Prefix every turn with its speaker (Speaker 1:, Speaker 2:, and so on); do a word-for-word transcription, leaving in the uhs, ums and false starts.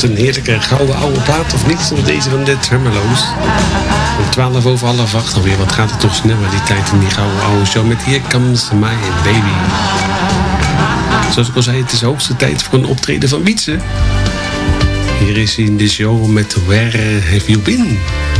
Speaker 1: het een heerlijke gouden oude plaat of niet? Zoals deze van de Tremolo's. Om twaalf over half acht alweer. Wat gaat het toch sneller die tijd in die gouden oude show met Here Comes My Baby. Zoals ik al zei, het is de hoogste tijd voor een optreden van Wietse. Hier is hij in de show met Where Have You Been?